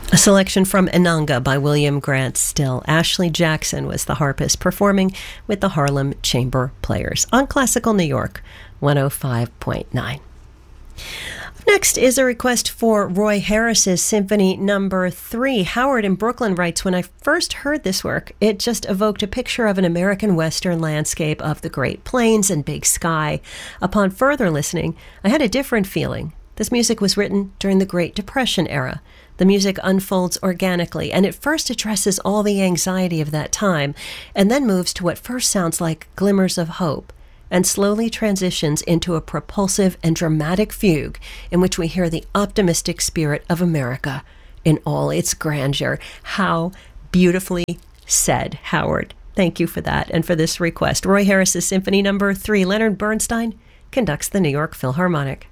A selection from Inanga by William Grant Still. Ashley Jackson was the harpist performing with the Harlem Chamber Players on Classical New York 105.9. Next is a request for Roy Harris's Symphony No. 3. Howard in Brooklyn writes, when I first heard this work, it just evoked a picture of an American Western landscape of the Great Plains and big sky. Upon further listening, I had a different feeling. This music was written during the Great Depression era. The music unfolds organically, and at first addresses all the anxiety of that time, and then moves to what first sounds like glimmers of hope, and slowly transitions into a propulsive and dramatic fugue in which we hear the optimistic spirit of America in all its grandeur. How beautifully said, Howard. Thank you for that and for this request. Roy Harris's Symphony No. 3. Leonard Bernstein conducts the New York Philharmonic.